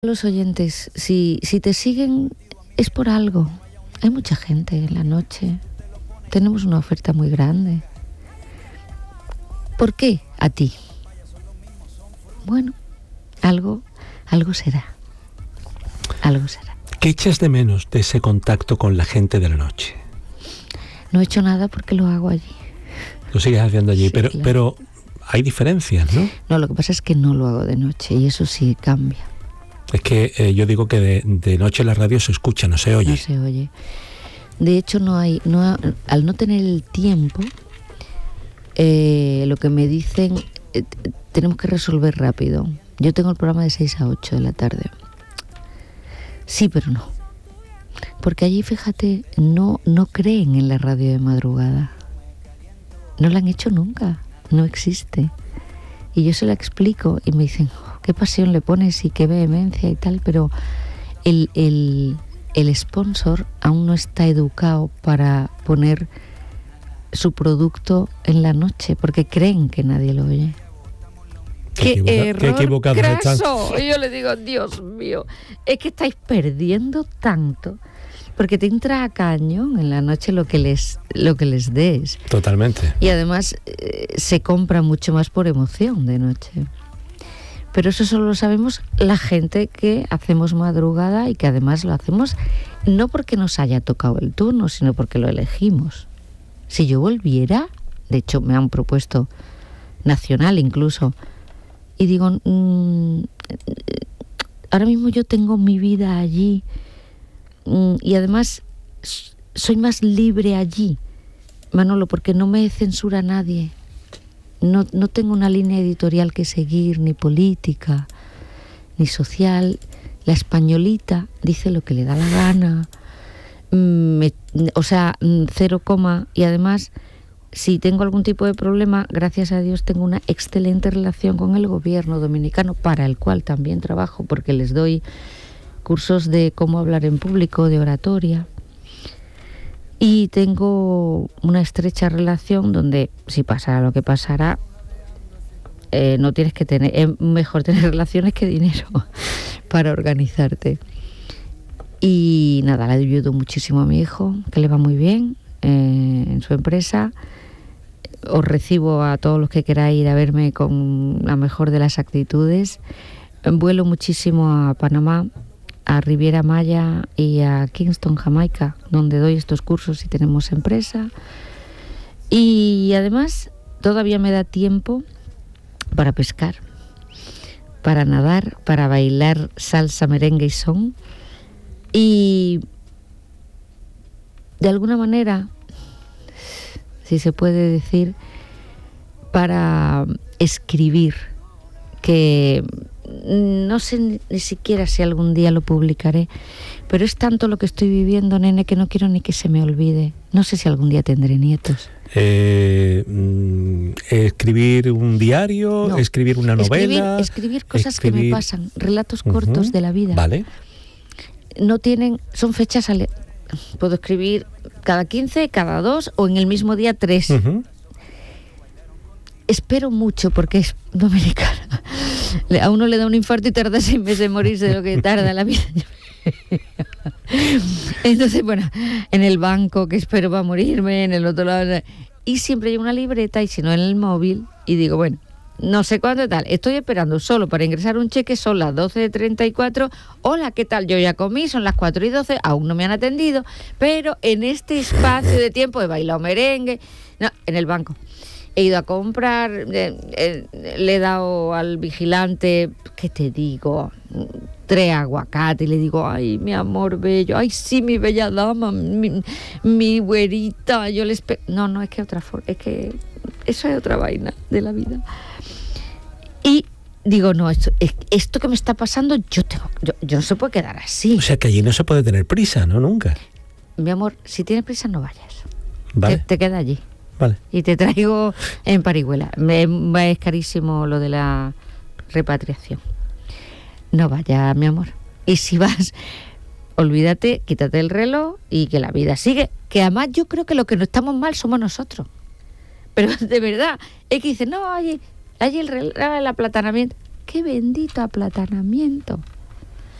Los oyentes, si te siguen es por algo. Hay mucha gente en la noche. Tenemos una oferta muy grande. ¿Por qué a ti? Bueno, algo será. Algo será. ¿Qué echas de menos de ese contacto con la gente de la noche? No he hecho nada porque lo hago allí. Lo sigues haciendo allí, Sí, pero, claro. pero hay diferencias, ¿no? No, lo que pasa es que no lo hago de noche y eso sí cambia. Es que yo digo que de noche la radio se escucha, no se oye. No se oye. De hecho, al no tener el tiempo, lo que me dicen, tenemos que resolver rápido. Yo tengo el programa de 6 a 8 de la tarde. Sí, pero no. Porque allí, fíjate, no creen en la radio de madrugada. No la han hecho nunca. No existe. Y yo se la explico y me dicen, qué pasión le pones y qué vehemencia y tal, pero el sponsor aún no está educado para poner su producto en la noche, porque creen que nadie lo oye. ¡Qué error equivocados están! craso! Y yo le digo, Dios mío, es que estáis perdiendo tanto, porque te entra a cañón en la noche lo que les des. Totalmente. Y además se compra mucho más por emoción de noche. Pero eso solo lo sabemos la gente que hacemos madrugada y que además lo hacemos no porque nos haya tocado el turno, sino porque lo elegimos. Si yo volviera, de hecho me han propuesto nacional incluso, y digo, ahora mismo yo tengo mi vida allí y además soy más libre allí, Manolo, porque no me censura nadie. No tengo una línea editorial que seguir, ni política, ni social. La españolita dice lo que le da la gana, cero coma, y además, si tengo algún tipo de problema, gracias a Dios tengo una excelente relación con el gobierno dominicano, para el cual también trabajo, porque les doy cursos de cómo hablar en público, de oratoria. Y tengo una estrecha relación donde, si pasara lo que pasara, no tienes que tener, es mejor tener relaciones que dinero para organizarte. Y nada, le ayudo muchísimo a mi hijo, que le va muy bien en su empresa. Os recibo a todos los que queráis ir a verme con la mejor de las actitudes. Vuelo muchísimo a Panamá, a Riviera Maya y a Kingston, Jamaica, donde doy estos cursos y tenemos empresa. Y además todavía me da tiempo para pescar, para nadar, para bailar salsa, merengue y son. Y de alguna manera, si se puede decir, para escribir, que no sé ni siquiera si algún día lo publicaré, pero es tanto lo que estoy viviendo, nene, que no quiero ni que se me olvide. No sé si algún día tendré nietos. Escribir un diario, No. escribir una novela. Escribir cosas que me pasan, relatos cortos de la vida. Vale. No tienen, son fechas, puedo escribir cada 15, cada 2 o en el mismo día 3. Uh-huh. Espero mucho porque es dominicana. A uno le da un infarto y tarda 6 meses en morirse de lo que tarda la vida. Entonces, bueno, en el banco que espero para morirme, en el otro lado, y siempre llevo una libreta, y si no en el móvil, y digo, bueno, no sé cuándo tal, estoy esperando solo para ingresar un cheque, son las 12:34, hola, ¿qué tal? Yo ya comí, son las 4:12, aún no me han atendido, pero en este espacio de tiempo he bailado merengue, no, en el banco. He ido a comprar, le he dado al vigilante, ¿qué te digo?, 3 aguacates, y le digo, ay, mi amor bello, ay, sí, mi bella dama, mi güerita, yo le espero. No, es que otra forma, es que eso es otra vaina de la vida. Y digo, no, esto que me está pasando, yo no se puede quedar así. O sea que allí no se puede tener prisa, ¿no? Nunca. Mi amor, si tienes prisa no vayas. Vale. Te queda allí. Vale. Y te traigo en parihuela. Es carísimo lo de la repatriación. No vayas, mi amor. Y si vas, olvídate, quítate el reloj y que la vida sigue. Que además yo creo que lo que no estamos mal somos nosotros. Pero de verdad, es que dicen, no, allí el aplatanamiento. ¡Qué bendito aplatanamiento!